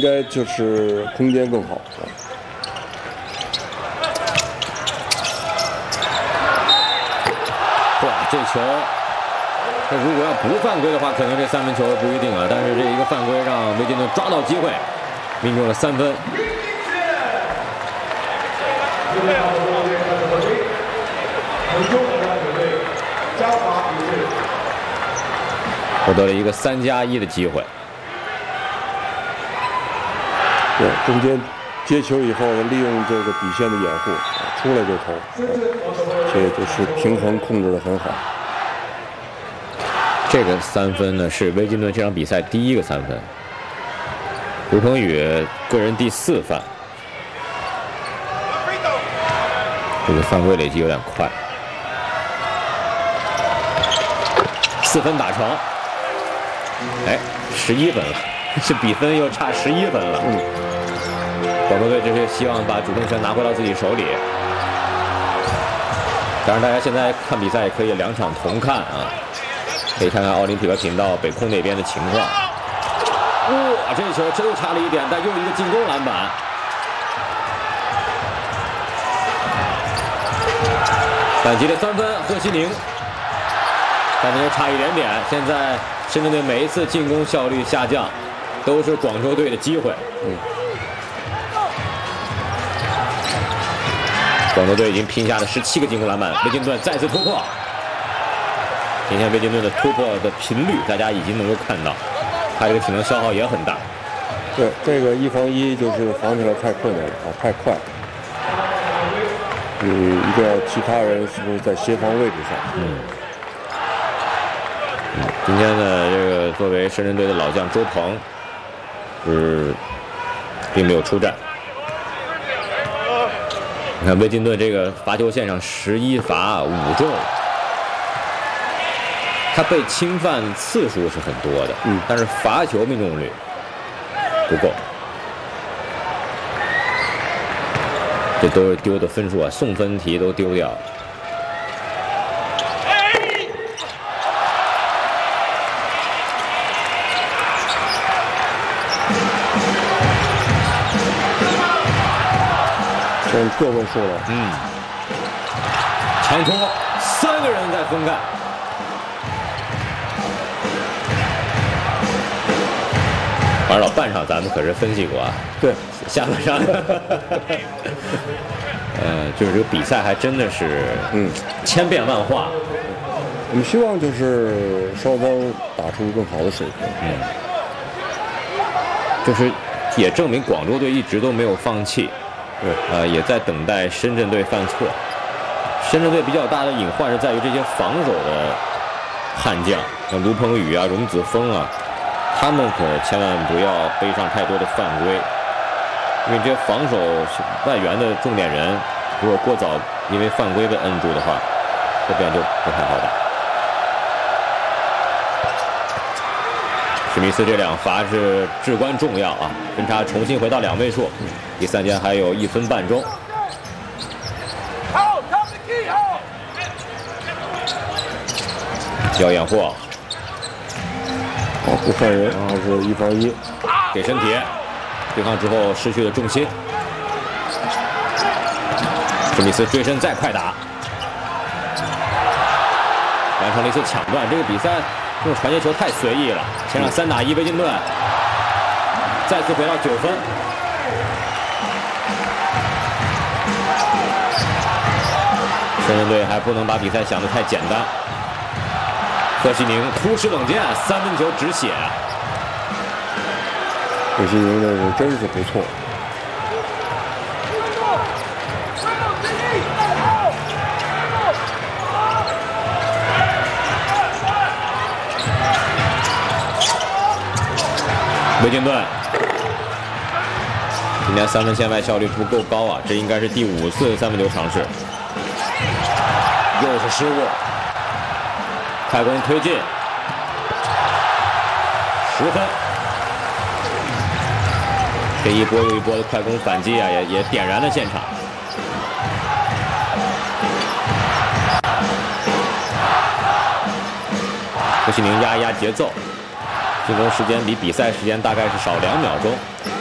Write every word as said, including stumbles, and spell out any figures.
该就是空间更好。 哇，这球，这如果要不犯规的话，可能这三分球不一定啊。但是这一个犯规让维金顿抓到机会，命中了三分。获得了一个三加一的机会。 对，中间接球以后，利用这个底线的掩护，出来就投，这就是平衡控制得很好。 这个三分呢是威金顿这场比赛第一个三分，卢鹏宇个人第四犯，这个犯规累积有点快，四分打成。哎，十一分了，这比分又差十一分了。嗯，广州队这是希望把主动权拿回到自己手里。当然，大家现在看比赛也可以两场同看啊，可以看看奥林匹克频道北控那边的情况。哇，这球真差了一点，但又一个进攻篮板。反击的三分，贺西宁，三分球差一点点。现在深圳队每一次进攻效率下降，都是广州队的机会。嗯，广州队已经拼下了十七个进攻篮板，威金顿再次突破。今天威金顿的突破的频率，大家已经能够看到，他这个体能消耗也很大。 对，这个一防一就是防起来太困难了啊，太快。嗯，一定要其他人是不是在协防位置上？ 嗯。嗯，今天呢，这个作为深圳队的老将周鹏，是并没有出战。你看威金顿这个罚球线上十一罚五中，他被侵犯次数是很多的，嗯，但是罚球命中率不够。这都是丢的分数啊，送分题都丢掉了。 跟个位数了， 嗯，强拖，三个人在封盖。玩老半场咱们可是分析过啊， 对， 下半场，呃，就是这个比赛还真的是，嗯，千变万化。 我们希望就是双方打出更好的水平， 嗯，就是也证明广州队一直都没有放弃。对，呃，也在等待深圳队犯错。深圳队比较大的隐患是在于这些防守的悍将，像卢鹏宇啊、荣子峰啊，他们可千万不要背上太多的犯规，因为这些防守外援的重点人，如果过早因为犯规被摁住的话，后边就不太好打。史密斯这两罚是至关重要啊，分差重新回到两位数，第三节还有一分半钟。要掩护， 哦，不犯人，然后是一防一， 给身体，对抗之后失去了重心。史密斯追身再快打，完成了一次抢断。这个比赛这种传接球太随意了，前场三打一，威金顿再次回到九分。深圳队还不能把比赛想得太简单。贺西宁突施冷箭，三分球止血。 贺西宁那是真是不错。 威金顿今天三分线外效率不够高啊，这应该是第五次三分球尝试，又是失误。快攻推进，十分。这一波又一波的快攻反击啊，也也点燃了现场。贺西宁压一压节奏，进攻时间比比赛时间大概是少两秒钟。